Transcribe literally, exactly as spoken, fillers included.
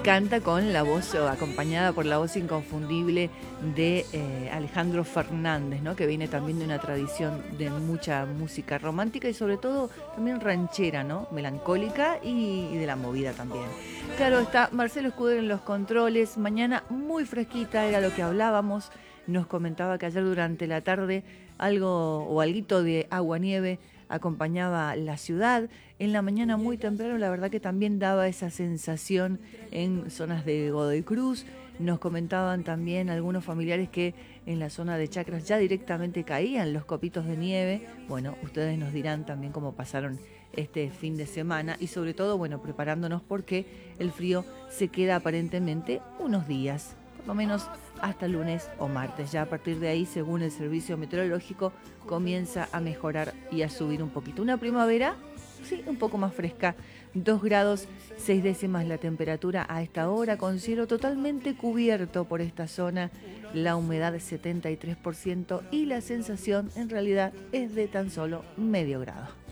canta con la voz, o acompañada por la voz inconfundible de eh, Alejandro Fernández, ¿no? Que viene también de una tradición de mucha música romántica y sobre todo también ranchera, ¿no? Melancólica y, y de la movida también. Claro, está Marcelo Escudero en los controles, mañana muy fresquita, era lo que hablábamos, nos comentaba que ayer durante la tarde algo o alguito de agua-nieve acompañaba la ciudad. En la mañana muy temprano, la verdad que también daba esa sensación en zonas de Godoy Cruz. Nos comentaban también algunos familiares que en la zona de Chacras ya directamente caían los copitos de nieve. Bueno, ustedes nos dirán también cómo pasaron este fin de semana y sobre todo, bueno, preparándonos porque el frío se queda aparentemente unos días, por lo menos hasta lunes o martes. Ya a partir de ahí, según el servicio meteorológico, comienza a mejorar y a subir un poquito. Una primavera, sí, un poco más fresca. dos grados seis décimas la temperatura a esta hora, con cielo totalmente cubierto por esta zona, la humedad de setenta y tres por ciento y la sensación en realidad es de tan solo medio grado.